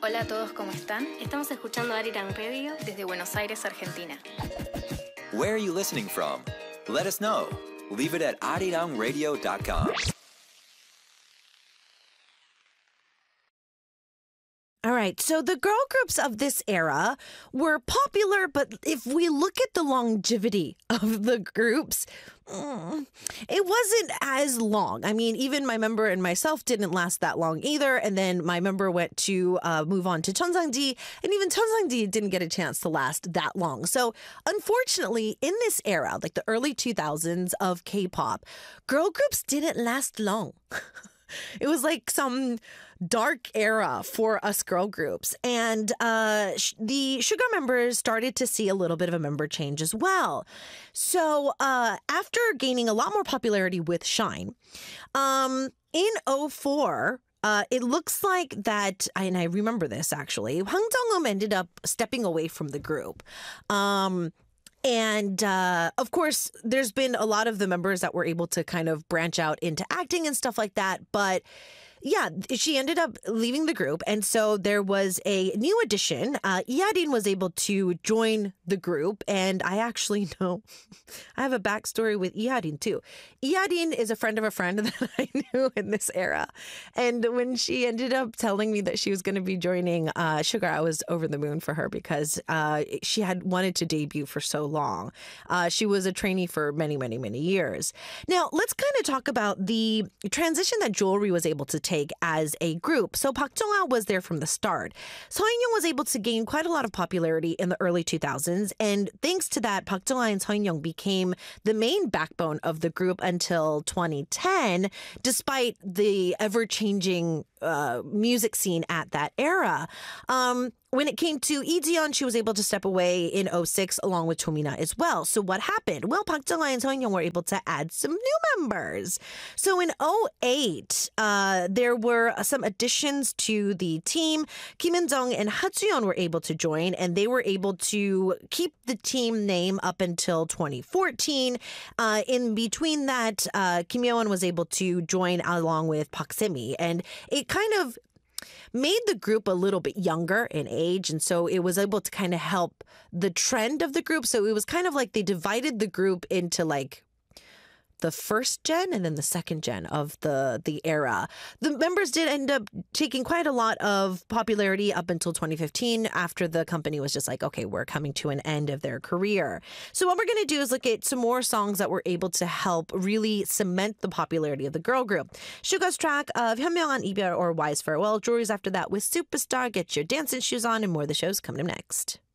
Hola a todos, ¿cómo están? Estamos escuchando Arirang Radio desde Buenos Aires, Argentina. Where are you listening from? Let us know. Leave it at arirangradio.com. All right, so the girl groups of this era were popular, but if we look at the longevity of the groups, it wasn't as long. I mean, even my member and myself didn't last that long either. And then my member went to move on to Cheonsangji, and even Cheonsangji didn't get a chance to last that long. So unfortunately, in this era, like the early 2000s of K-pop, girl groups didn't last long. It was like some dark era for us girl groups. And the Suga members started to see a little bit of a member change as well. So after gaining a lot more popularity with SHINee, in '04, it looks like that, and I remember this actually, Hwang Jung-eum ended up stepping away from the group. And of course, there's been a lot of the members that were able to kind of branch out into acting and stuff like that. But yeah, she ended up leaving the group. And so there was a new addition. Iadin was able to join the group. And I actually know, I have a backstory with Iadin too. Iadin is a friend of a friend that I knew in this era. And when she ended up telling me that she was going to be joining Suga, I was over the moon for her because she had wanted to debut for so long. She was a trainee for many, many, many years. Now, let's kind of talk about the transition that Jewelry was able to take as a group. So Park Jung-ah was there from the start. Seo In-young was able to gain quite a lot of popularity in the early 2000s, and thanks to that, Park Jung-ah and Seo In-young became the main backbone of the group until 2010, despite the ever-changing music scene at that era. When it came to Lee Ji-yeon, she was able to step away in '06 along with Chomina as well. So what happened? Well, Park Jung-ah and Seo In-young were able to add some new members. So in '08, there were some additions to the team. Kim In-jung and Ha Ju-yeon were able to join, and they were able to keep the team name up until 2014. In between that, Kim Yeon was able to join along with Park Se-mi, and it kind of made the group a little bit younger in age. And so it was able to kind of help the trend of the group. So it was kind of like they divided the group into like the first gen and then the second gen of the era. The members did end up taking quite a lot of popularity up until 2015 after the company was just like, okay, we're coming to an end of their career. So what we're going to do is look at some more songs that were able to help really cement the popularity of the girl group. Suga's track of 현명한 이별 or Wise Farewell. Jewelry's after that with Superstar, Get Your Dancing Shoes On, and more of the shows coming up next.